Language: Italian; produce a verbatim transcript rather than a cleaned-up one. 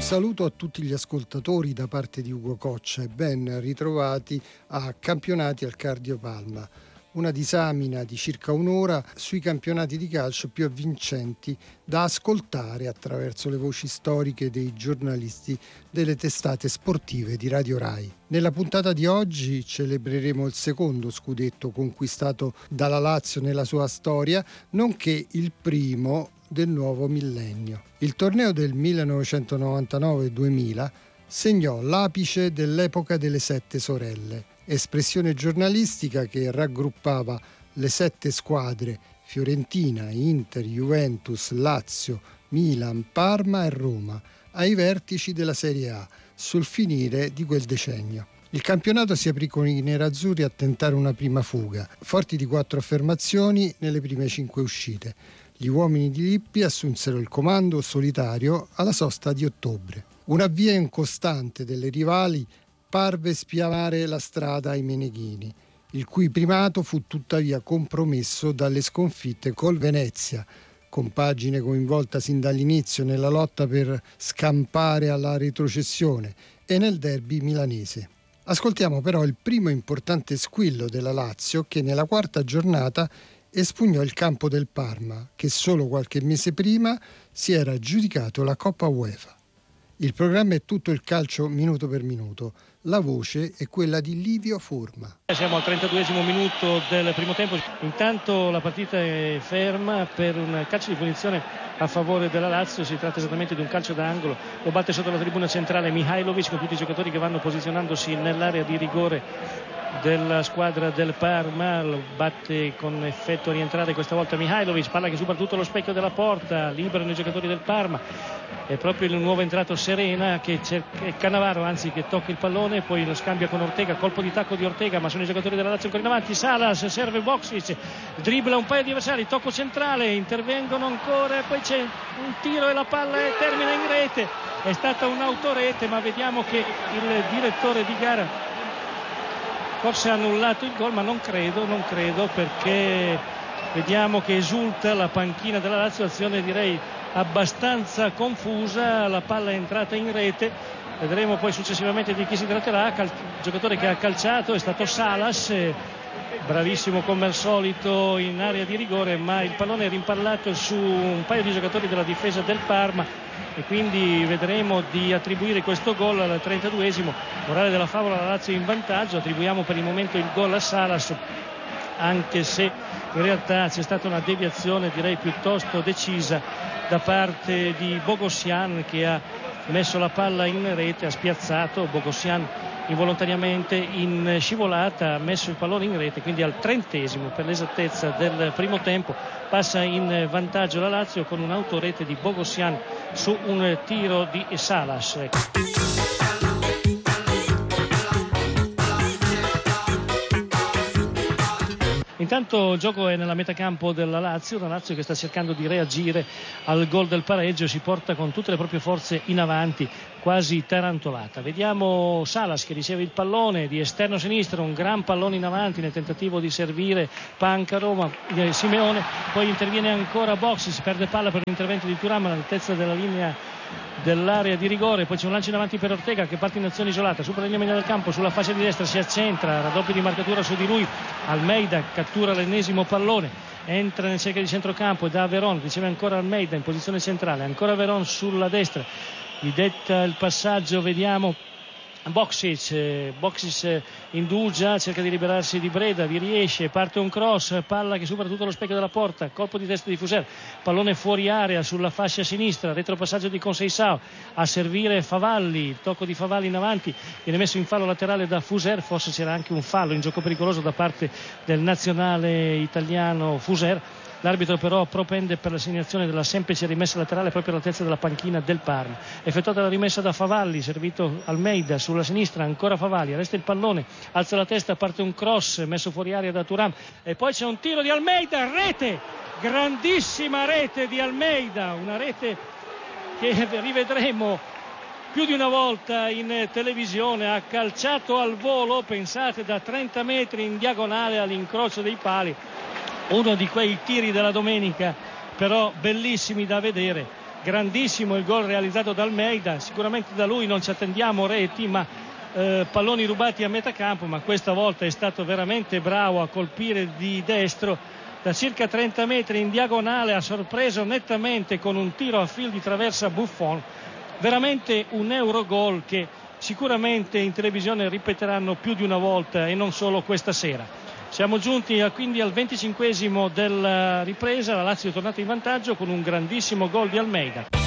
saluto a tutti gli ascoltatori da parte di Ugo Coccia e ben ritrovati a Campionati al Cardio Palma, una disamina di circa un'ora sui campionati di calcio più avvincenti da ascoltare attraverso le voci storiche dei giornalisti delle testate sportive di Radio Rai. Nella puntata di oggi celebreremo il secondo scudetto conquistato dalla Lazio nella sua storia, nonché il primo del nuovo millennio. Il torneo del millenovecentonovantanove duemila segnò l'apice dell'epoca delle sette sorelle, espressione giornalistica che raggruppava le sette squadre Fiorentina, Inter, Juventus, Lazio, Milan, Parma e Roma ai vertici della Serie A sul finire di quel decennio. Il campionato si aprì con i nerazzurri a tentare una prima fuga, forti di quattro affermazioni nelle prime cinque uscite. Gli uomini di Lippi assunsero il comando solitario alla sosta di ottobre. Un avvio incostante delle rivali parve spianare la strada ai meneghini, il cui primato fu tuttavia compromesso dalle sconfitte col Venezia, compagine coinvolta sin dall'inizio nella lotta per scampare alla retrocessione, e nel derby milanese. Ascoltiamo però il primo importante squillo della Lazio che nella quarta giornata espugnò il campo del Parma, che solo qualche mese prima si era aggiudicato la Coppa UEFA. Il programma è tutto il calcio minuto per minuto. La voce è quella di Livio Forma. Siamo al trentaduesimo minuto del primo tempo. Intanto la partita è ferma per un calcio di punizione a favore della Lazio. Si tratta esattamente di un calcio d'angolo. Lo batte sotto la tribuna centrale Mihajlovic, con tutti i giocatori che vanno posizionandosi nell'area di rigore della squadra del Parma. Lo batte con effetto a rientrare questa volta Mihajlovic, palla che supera tutto lo specchio della porta, liberano i giocatori del Parma. È proprio il nuovo entrato Serena che cerca, è Cannavaro anzi che tocca il pallone, poi lo scambia con Ortega, colpo di tacco di Ortega, ma sono i giocatori della Lazio ancora in avanti. Salas serve Boksic, dribbla un paio di avversari, tocco centrale, intervengono ancora e poi c'è un tiro e la palla termina in rete. È stata un'autorete, ma vediamo che il direttore di gara forse ha annullato il gol, ma non credo, non credo perché vediamo che esulta la panchina della Lazio, azione direi abbastanza confusa, la palla è entrata in rete, vedremo poi successivamente di chi si tratterà. Il giocatore che ha calciato è stato Salas, bravissimo come al solito in area di rigore, ma il pallone è rimpallato su un paio di giocatori della difesa del Parma e quindi vedremo di attribuire questo gol al trentaduesimo. Morale della favola, la Lazio in vantaggio, attribuiamo per il momento il gol a Salas, anche se in realtà c'è stata una deviazione direi piuttosto decisa da parte di Bogossian, che ha messo la palla in rete, ha spiazzato Bogossian involontariamente in scivolata, ha messo il pallone in rete, quindi al trentesimo per l'esattezza del primo tempo passa in vantaggio la Lazio con un'autorete di Bogossian su un tiro di Salas. Intanto il gioco è nella metacampo della Lazio, una Lazio che sta cercando di reagire al gol del pareggio, si porta con tutte le proprie forze in avanti, quasi tarantolata. Vediamo Salas che riceve il pallone di esterno sinistro, un gran pallone in avanti nel tentativo di servire Pancaro, ma eh, Simeone, poi interviene ancora Box, si perde palla per un intervento di Thuram all'altezza della linea dell'area di rigore, poi c'è un lancio in avanti per Ortega che parte in azione isolata, supera la linea media del campo, sulla fascia di destra si accentra, raddoppio di marcatura su di lui, Almeida cattura l'ennesimo pallone, entra nel cerchio di centrocampo e da Veron, riceve ancora Almeida in posizione centrale, ancora Veron sulla destra, gli detta il passaggio, vediamo Boksic, Boksic indugia, cerca di liberarsi di Breda, vi riesce, parte un cross, palla che supera tutto lo specchio della porta, colpo di testa di Fuser, pallone fuori area sulla fascia sinistra, retropassaggio di Conceição, a servire Favalli, il tocco di Favalli in avanti, viene messo in fallo laterale da Fuser, forse c'era anche un fallo in gioco pericoloso da parte del nazionale italiano Fuser. L'arbitro però propende per l'assegnazione della semplice rimessa laterale proprio all'altezza della panchina del Parma. Effettuata la rimessa da Favalli, servito Almeida sulla sinistra, ancora Favalli, resta il pallone, alza la testa, parte un cross messo fuori aria da Thuram e poi c'è un tiro di Almeida, rete, grandissima rete di Almeida, una rete che rivedremo più di una volta in televisione, ha calciato al volo, pensate, da trenta metri in diagonale all'incrocio dei pali. Uno di quei tiri della domenica però bellissimi da vedere, grandissimo il gol realizzato da Almeida, sicuramente da lui non ci attendiamo reti, ma eh, palloni rubati a metà campo, ma questa volta è stato veramente bravo a colpire di destro da circa trenta metri in diagonale, ha sorpreso nettamente con un tiro a fil di traversa Buffon, veramente un Eurogol che sicuramente in televisione ripeteranno più di una volta e non solo questa sera. Siamo giunti quindi al venticinquesimo della ripresa, la Lazio è tornata in vantaggio con un grandissimo gol di Almeida.